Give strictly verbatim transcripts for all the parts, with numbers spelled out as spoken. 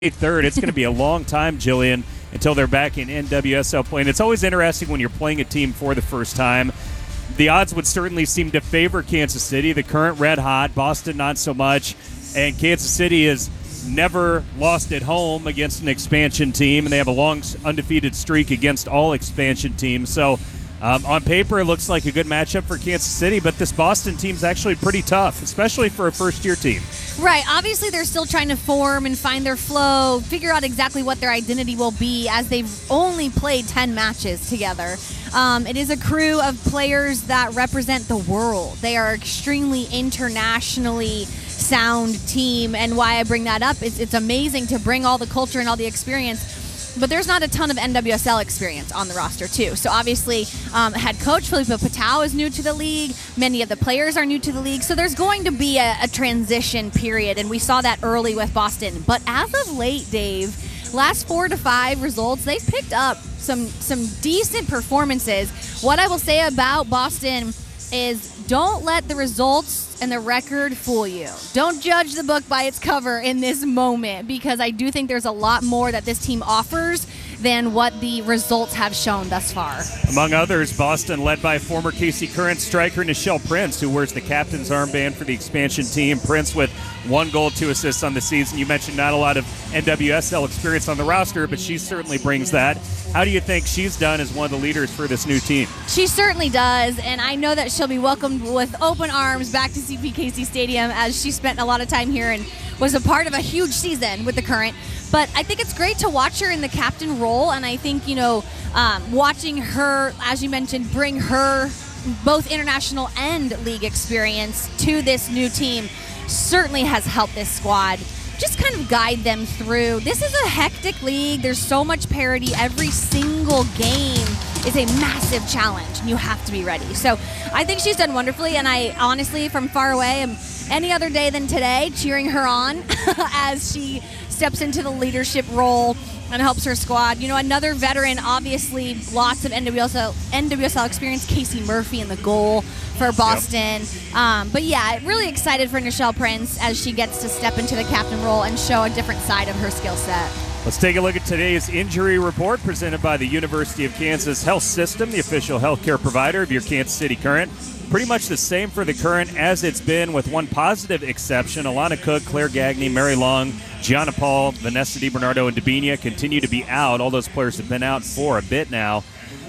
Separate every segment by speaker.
Speaker 1: third. It's going to be a long time, Jillian, until they're back in N W S L play. And it's always interesting when you're playing a team for the first time. The odds would certainly seem to favor Kansas City, the current red hot. Boston, not so much. And Kansas City has never lost at home against an expansion team, and they have a long undefeated streak against all expansion teams. So um, on paper, it looks like a good matchup for Kansas City, but this Boston team's actually pretty tough, especially for a first-year team.
Speaker 2: Right. Obviously, they're still trying to form and find their flow, figure out exactly what their identity will be as they've only played ten matches together. Um, it is a crew of players that represent the world. They are extremely internationally sound team, and why I bring that up is it's amazing to bring all the culture and all the experience. But there's not a ton of N W S L experience on the roster, too. So, obviously, um, head coach Filippo Patao is new to the league. Many of the players are new to the league. So, there's going to be a, a transition period, and we saw that early with Boston. But as of late, Dave, last four to five results, they've picked up some, some decent performances. What I will say about Boston is don't let the results and the record fool you. Don't judge the book by its cover in this moment, because I do think there's a lot more that this team offers than what the results have shown thus far.
Speaker 1: Among others, Boston led by former K C Current striker Nichelle Prince, who wears the captain's armband for the expansion team. Prince with one goal, two assists on the season. You mentioned not a lot of N W S L experience on the roster, but she certainly brings that. How do you think she's done as one of the leaders for this new team?
Speaker 2: She certainly does, and I know that she'll be welcomed with open arms back to C P K C Stadium, as she spent a lot of time here and was a part of a huge season with the Current. But I think it's great to watch her in the captain role, and I think, you know, um, watching her, as you mentioned, bring her both international and league experience to this new team certainly has helped this squad just kind of guide them through. This is a hectic league. There's so much parity. Every single game is a massive challenge, and you have to be ready. So I think she's done wonderfully, and I honestly, from far away, am any other day than today cheering her on as she steps into the leadership role and helps her squad. You know, another veteran, obviously lots of N W S L, N W S L experience, Casey Murphy in the goal for Boston. Yep. Um, but yeah, really excited for Nichelle Prince as she gets to step into the captain role and show a different side of her skill set.
Speaker 1: Let's take a look at today's injury report presented by the University of Kansas Health System, the official healthcare provider of your Kansas City Current. Pretty much the same for the Current as it's been, with one positive exception. Alana Cook, Claire Gagne, Mary Long, Gianna Paul, Vanessa DiBernardo, and Dabinia continue to be out. All those players have been out for a bit now.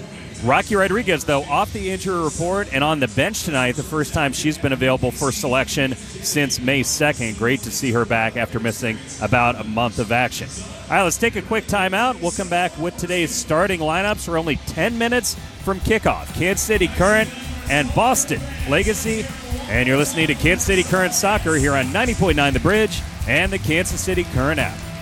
Speaker 1: Rocky Rodriguez, though, off the injury report and on the bench tonight, the first time she's been available for selection since May second. Great to see her back after missing about a month of action. All right, let's take a quick timeout. We'll come back with today's starting lineups. We're only ten minutes from kickoff. Kansas City Current and Boston Legacy. And you're listening to Kansas City Current Soccer here on ninety point nine The Bridge and the Kansas City Current app.